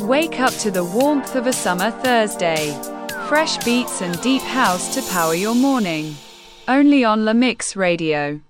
Wake up to the warmth of a summer Thursday. Fresh beats and deep house to power your morning. Only on La Mix Radio.